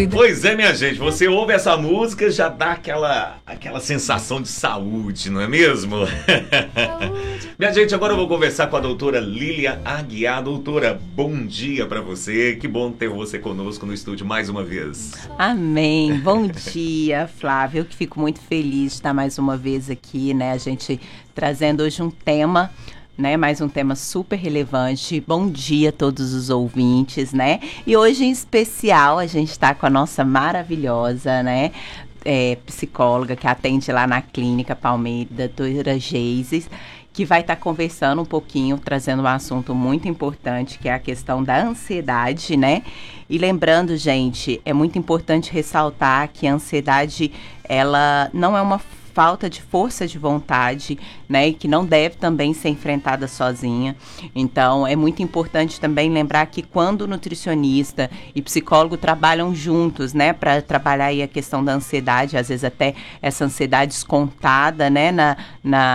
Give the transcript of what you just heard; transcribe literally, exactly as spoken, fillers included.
doida. Pois é, minha gente, você ouve essa música, já dá aquela, aquela sensação de saúde, não é mesmo? Saúde. Minha gente, agora eu vou conversar com a doutora Lília Aguiar. Doutora, bom dia pra você, que bom ter você conosco no estúdio mais uma vez. Amém, bom dia, Flávia, eu que fico muito feliz de estar mais uma vez aqui, né, a gente trazendo hoje um tema, né, mais um tema super relevante. Bom dia a todos os ouvintes, né? E hoje em especial a gente está com a nossa maravilhosa, né, é, psicóloga que atende lá na Clínica Palmeira, doutora Geises, que vai estar conversando um pouquinho, trazendo um assunto muito importante, que é a questão da ansiedade, né? E lembrando, gente, é muito importante ressaltar que a ansiedade, ela não é uma falta de força de vontade, né, e que não deve também ser enfrentada sozinha. Então, é muito importante também lembrar que quando o nutricionista e psicólogo trabalham juntos, né, para trabalhar aí a questão da ansiedade, às vezes até essa ansiedade descontada, né, na, na